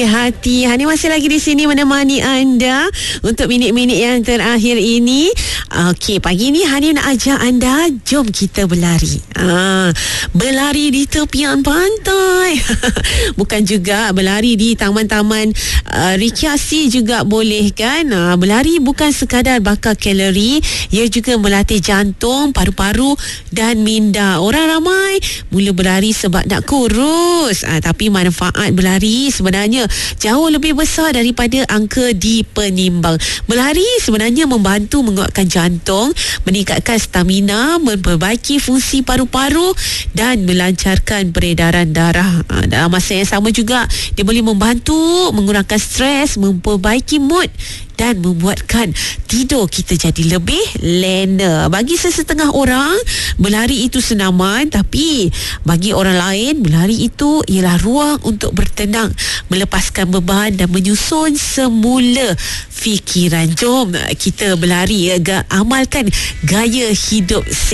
Hati Hani masih lagi di sini menemani anda untuk minit-minit yang terakhir ini. Okey, pagi ni Hani nak ajak anda, jom kita berlari. Berlari di tepian pantai. Bukan juga berlari di taman-taman rekreasi juga boleh kan. Berlari bukan sekadar bakar kalori, ia juga melatih jantung, paru-paru dan minda. Orang ramai mula berlari sebab nak kurus, tapi manfaat berlari sebenarnya jauh lebih besar daripada angka di penimbang. Berlari sebenarnya membantu menguatkan jantung, meningkatkan stamina, memperbaiki fungsi paru-paru dan melancarkan peredaran darah. Dalam masa yang sama juga, dia boleh membantu mengurangkan stres, memperbaiki mood dan membuatkan tidur kita jadi lebih lena. Bagi sesetengah orang, berlari itu senaman, tapi bagi orang lain, berlari itu ialah ruang untuk bertenang, melepaskan beban dan menyusun semula fikiran. Jom kita berlari, amalkan gaya hidup